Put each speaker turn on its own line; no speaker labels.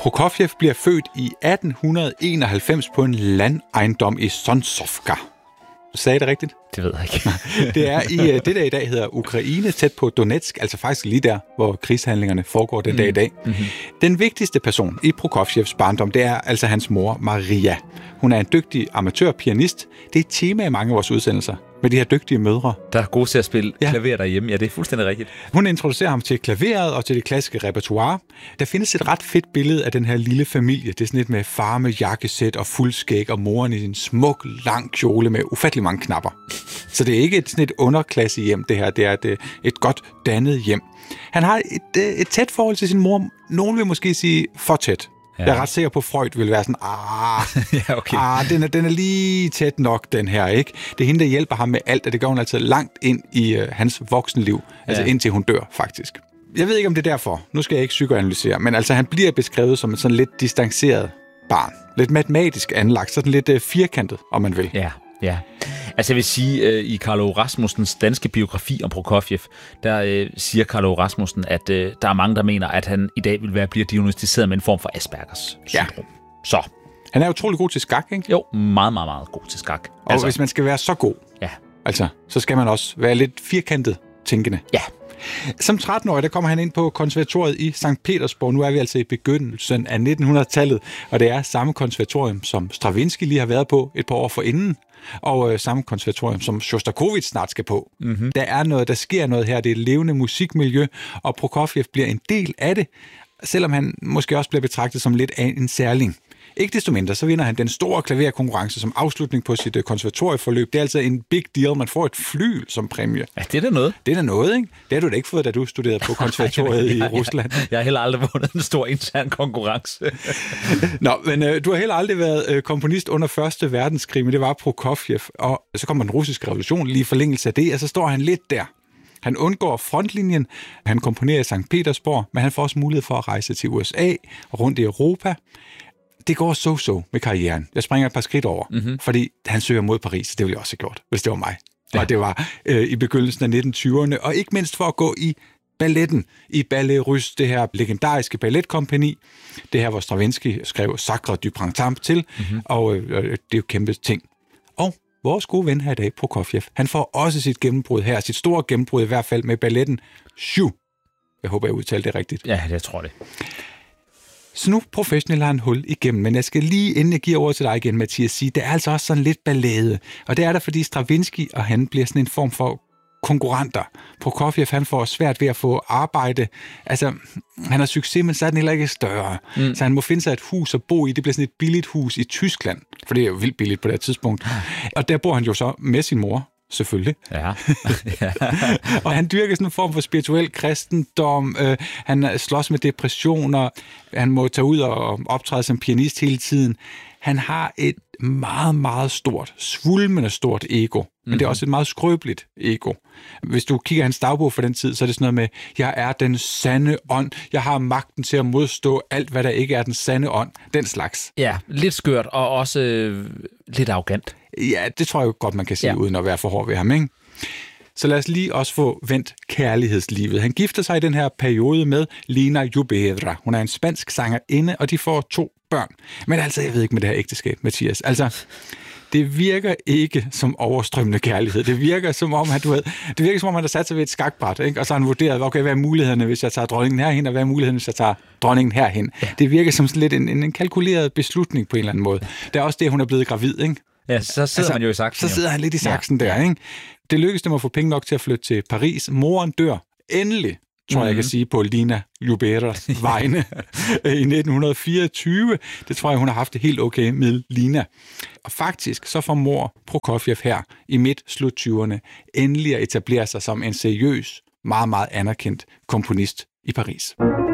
Prokofjev bliver født i 1891 på en landejendom i Sonsovka. Sagde jeg det rigtigt?
Det ved jeg ikke.
Det er i det, der i dag hedder Ukraine, tæt på Donetsk, altså faktisk lige der, hvor krigshandlingerne foregår den dag i dag. Mm-hmm. Den vigtigste person i Prokofjevs barndom, det er altså hans mor, Maria. Hun er en dygtig amatørpianist. Det er et tema i mange af vores udsendelser med de her dygtige mødre.
Der er gode til at spille klaver derhjemme. Ja, det er fuldstændig rigtigt.
Hun introducerer ham til klaveret og til det klassiske repertoire. Der findes et ret fedt billede af den her lille familie. Det er sådan et med far med jakkesæt og fuldskæg og moren i en smuk, lang kjole med ufattelig mange knapper. Så det er ikke sådan et underklasse hjem, det her. Det er et godt dannet hjem. Han har et tæt forhold til sin mor. Nogen vil måske sige for tæt. Ja. Jeg er ret sikker på, at Freud vil være sådan,
ja, okay.
Den er lige tæt nok, den her, ikke? Det er hende, der hjælper ham med alt, og det gør hun altid langt ind i hans voksenliv. Altså indtil hun dør, faktisk. Jeg ved ikke, om det er derfor. Nu skal jeg ikke psykoanalysere, men altså han bliver beskrevet som et sådan lidt distanceret barn. Lidt matematisk anlagt, sådan lidt firkantet, om man vil.
Ja. Altså jeg vil sige, i Carlo Rasmussens danske biografi om Prokofjev, der siger Carlo Rasmussen, at der er mange, der mener, at han i dag bliver diagnosticeret med en form for Aspergers syndrom. Så.
Han er utrolig god til skak, ikke?
Jo, meget, meget, meget god til skak.
Og hvis man skal være så god, så skal man også være lidt firkantet tænkende.
Ja.
Som 13-årig, der kommer han ind på konservatoriet i Sankt Petersborg. Nu er vi altså i begyndelsen af 1900-tallet, og det er samme konservatorium, som Stravinsky lige har været på et par år forinden, og samme konservatorium, som Shostakovich snart skal på. Mm-hmm. Der sker noget her, det er et levende musikmiljø, og Prokofjev bliver en del af det, selvom han måske også bliver betragtet som lidt af en særling. Ikke desto mindre, så vinder han den store klaverkonkurrence som afslutning på sit konservatorieforløb. Det er altså en big deal. Man får et fly som præmie.
Ja, det er da noget.
Det er da noget, ikke? Det har du da ikke fået, da du studerede på konservatoriet i Rusland.
Jeg har heller aldrig vundet en stor intern konkurrence.
Nå, men du har heller aldrig været komponist under 1. verdenskrig, men det var Prokofjev. Og så kommer den russiske revolution lige i forlængelse af det, og så står han lidt der. Han undgår frontlinjen, han komponerer i Sankt Petersborg, men han får også mulighed for at rejse til USA og rundt i Europa. Det går så med karrieren. Jeg springer et par skridt over, fordi han søger mod Paris. Det ville jeg også have gjort, hvis det var mig. Ja. Og det var i begyndelsen af 1920'erne, og ikke mindst for at gå i balletten, i Ballet Russe, det her legendariske balletkompagni, det her, hvor Stravinsky skrev Sacre du Printemps til, og det er jo kæmpe ting. Og vores gode ven her i dag, Prokofjev, han får også sit gennembrud her, sit store gennembrud i hvert fald med balletten Shu. Jeg håber, jeg udtalte det rigtigt.
Ja, jeg tror det.
Så nu professionelt har han hul igennem, men jeg skal lige, inden jeg giver ordet til dig igen, Mathias, sige, det er altså også sådan lidt ballade. Og det er der, fordi Stravinsky og han bliver sådan en form for konkurrenter. Prokofjev, han får svært ved at få arbejde. Altså, han har succes, men så er den heller ikke større. Så han må finde sig et hus at bo i. Det bliver sådan et billigt hus i Tyskland, for det er jo vildt billigt på det her tidspunkt. Og der bor han jo så med sin mor. Selvfølgelig.
Ja.
Og han dyrker sådan en form for spirituel kristendom. Han slås med depressioner. Han må tage ud og optræde som pianist hele tiden. Han har et meget, meget stort, svulmende stort ego. Men det er også et meget skrøbeligt ego. Hvis du kigger hans dagbog for den tid, så er det sådan noget med, jeg er den sande ånd. Jeg har magten til at modstå alt, hvad der ikke er den sande ånd. Den slags.
Ja, lidt skørt og også lidt arrogant.
Ja, det tror jeg godt, man kan sige, uden at være for hård ved ham, ikke? Så lad os lige også få vendt kærlighedslivet. Han gifter sig i den her periode med Lina Ljubera. Hun er en spansk sangerinde, og de får 2 børn. Men altså, jeg ved ikke med det her ægteskab, Mathias. Altså, det virker ikke som overstrømmende kærlighed. Det virker som om, han har sat sig ved et skakbræt, ikke? Og så har han vurderet, okay, hvad er mulighederne, hvis jeg tager dronningen herhen, og hvad er mulighederne, hvis jeg tager dronningen herhen. Ja. Det virker som sådan lidt en kalkuleret beslutning på en eller anden måde. Det er også det, hun er blevet gravid, ikke?
Ja, så sidder han jo i saksen.
Så sidder han lidt i saksen der, ikke? Det lykkedes dem at få penge nok til at flytte til Paris. Moren dør endelig, tror jeg kan sige, på Lina Ljuberas vegne i 1924. Det tror jeg, hun har haft det helt okay med Lina. Og faktisk så får mor Prokofjev her i midt-slut 20'erne endelig at etablere sig som en seriøs, meget, meget anerkendt komponist i Paris.